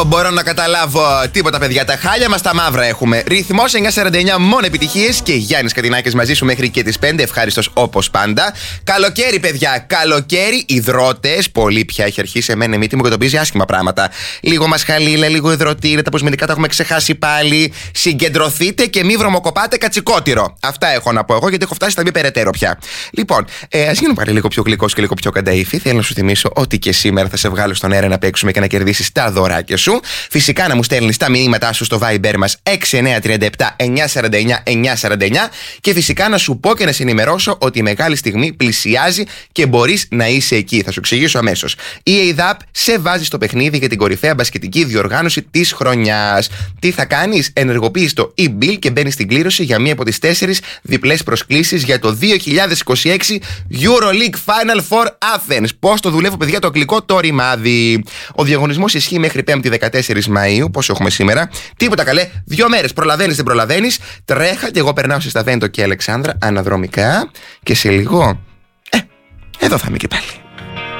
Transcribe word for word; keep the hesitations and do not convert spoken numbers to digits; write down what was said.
Μπορώ να καταλάβω τίποτα, παιδιά. Τα χάλια μας τα μαύρα έχουμε. Ρυθμός εννιά σαράντα εννιά, μόνο επιτυχίες. Και Γιάννης Κατινάκης μαζί σου μέχρι και τις πέντε. Ευχάριστος όπως πάντα. Καλοκαίρι, παιδιά. Καλοκαίρι, υδρότες. Πολύ πια έχει αρχίσει. Εμένα η μύτη μου κατοπίζει άσχημα πράγματα. Λίγο μασχαλίλα, λίγο υδροτήρια. Τα αποσμητικά τα έχουμε ξεχάσει πάλι. Συγκεντρωθείτε και μη βρωμοκοπάτε κατσικότηρο. Αυτά έχω να πω εγώ, γιατί έχω φτάσει στα μη περαιτέρω πια. Λοιπόν, ε, ας γίνουμε πάλι λίγο πιο γλυκός και λίγο πιο κανταήφι. Θέλω να σου θυμίσω ότι και σήμερα θα σε βγάλω στον αέρα να παίξουμε και να κερδίσεις τα δωράκια σου. Φυσικά να μου στέλνεις τα μηνύματά σου στο Viber μας έξι εννιά τρία επτά εννιά σαράντα εννιά εννιά σαράντα εννιά και φυσικά να σου πω και να σε ενημερώσω ότι η μεγάλη στιγμή πλησιάζει και μπορείς να είσαι εκεί. Θα σου εξηγήσω αμέσως. Η ΕΙΔΑΠ σε βάζει στο παιχνίδι για την κορυφαία μπασκετική διοργάνωση της χρονιάς. Τι θα κάνεις? Ενεργοποιείς το e-bill και μπαίνεις στην κλήρωση για μία από τις τέσσερις διπλές προσκλήσεις για το δύο χιλιάδες είκοσι έξι EuroLeague Final Four Athens. Πώς το δουλεύω, παιδιά, το αγγλικό το ρημάδι. Ο διαγωνισμός ισχύει μέχρι πέμπτη δεκατέσσερις Μαΐου. Πόσο έχουμε σήμερα? Τίποτα, καλέ. Δύο μέρες. Προλαβαίνεις, δεν προλαβαίνεις. Τρέχα και εγώ περνάω στη Σταβέντο και Αλεξάνδρα αναδρομικά. Και σε λίγο. Ε, εδώ θα είμαι και πάλι.